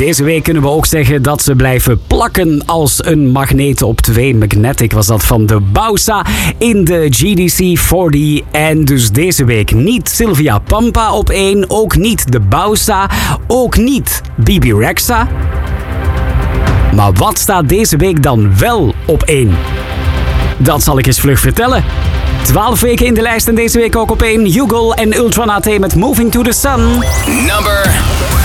Deze week kunnen we ook zeggen dat ze blijven plakken als een magneet op 2. Magnetic was dat van de Bausa in de GDC 40. En dus deze week niet Sylvia Pampa op 1, ook niet de Bausa, ook niet Bibi Rexha. Maar wat staat deze week dan wel op 1? Dat zal ik eens vlug vertellen. 12 weken in de lijst en deze week ook op 1. Hugo en Ultranate met Moving to the Sun. Number